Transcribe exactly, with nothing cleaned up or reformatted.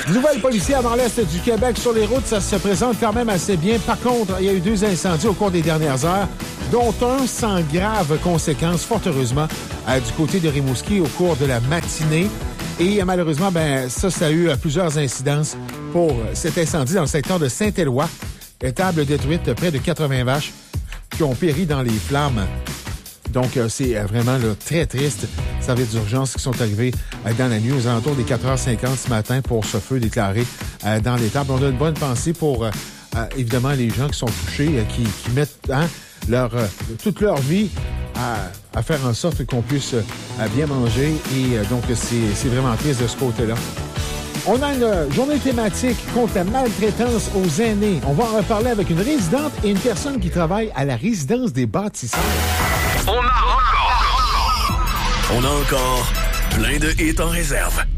Nouvelle policière dans l'Est du Québec. Sur les routes, ça se présente quand même assez bien. Par contre, il y a eu deux incendies au cours des dernières heures, dont un sans graves conséquences, fort heureusement, euh, du côté de Rimouski au cours de la matinée. Et euh, malheureusement, ben ça, ça a eu euh, plusieurs incidences pour euh, cet incendie dans le secteur de Saint-Éloi. Étable détruite, près de quatre-vingts vaches qui ont péri dans les flammes. Donc, euh, c'est euh, vraiment là, très triste. Services d'urgence qui sont arrivés euh, dans la nuit aux alentours des quatre heures cinquante ce matin pour ce feu déclaré euh, dans l'étable. On a une bonne pensée pour, euh, euh, évidemment, les gens qui sont touchés, euh, qui, qui mettent hein, leur, euh, toute leur vie à, à faire en sorte qu'on puisse euh, bien manger. Et euh, donc, c'est, c'est vraiment triste de ce côté-là. On a une journée thématique contre la maltraitance aux aînés. On va en reparler avec une résidente et une personne qui travaille à la résidence des bâtisseurs. On a encore, on a encore plein de hits en réserve.